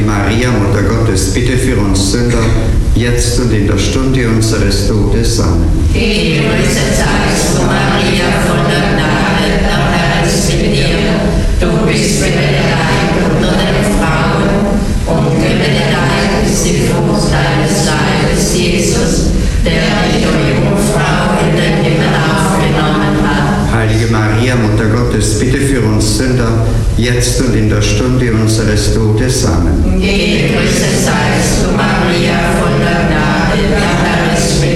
Maria, Mutter Gottes, bitte für uns Sünder, jetzt und in der Stunde unseres Todes. Amen. Gegrüßet seist du, Maria, voll der Gnade, der Herr ist mit dir. Du bist benedeit unter den Frauen und benedeit ist die Frucht deines Leibes, Jesus, der dich, o Jungfrau, in den Himmel aufgenommen hat. Heilige Maria, Mutter Gottes, bitte für uns Sünder, jetzt und in der Stunde unseres Todes. Amen. Gegrüßet seist du, Maria, voll der Gnade,